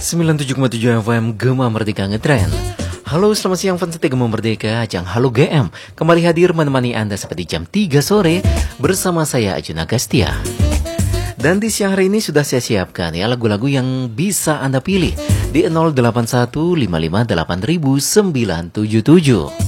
97,7 FM Gema Merdeka Ngetrend. Halo, selamat siang fans setia Gema Merdeka. Ajang Halo GM kembali hadir menemani Anda seperti jam 3 sore bersama saya Ajun Agastya. Dan di siang hari ini sudah saya siapkan ya lagu-lagu yang bisa Anda pilih di 0815588977.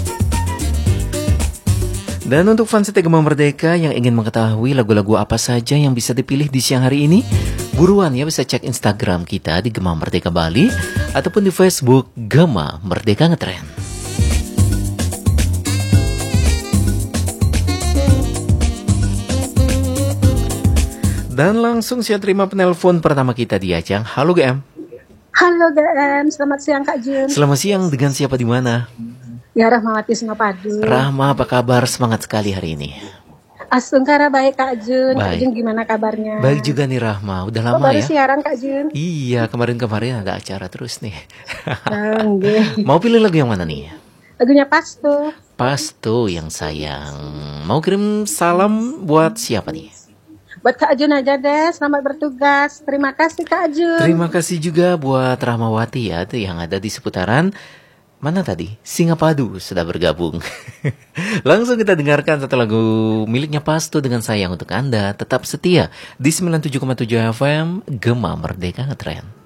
Dan untuk fans setia Gema Merdeka yang ingin mengetahui lagu-lagu apa saja yang bisa dipilih di siang hari ini, buruan ya bisa cek Instagram kita di Gema Merdeka Bali ataupun di Facebook Gema Merdeka Ngetrend. Dan langsung saya terima penelpon pertama kita di Ajang. Halo GM. Halo GM, selamat siang Kak Jun. Selamat siang, dengan siapa di mana? Ya, Rahmawati Singapadu. Rahma, apa kabar? Semangat sekali hari ini. Asungkara baik Kak Jun. Baik. Kak Jun gimana kabarnya? Baik juga nih Rahma, udah lama baru ya? siaran Kak Jun? Iya, kemarin-kemarin ada acara terus nih. Nggih. Mau pilih lagu yang mana nih? Lagunya Pasto. Pasto yang sayang. Mau kirim salam buat siapa nih? Buat Kak Jun aja deh, selamat bertugas. Terima kasih Kak Jun. Terima kasih juga buat Rahmawati ya, tuh yang ada di seputaran mana tadi? Singapadu sudah bergabung. Langsung kita dengarkan satu lagu miliknya Pasto dengan sayang untuk Anda. Tetap setia di 97,7 FM Gema Merdeka Ngetrend.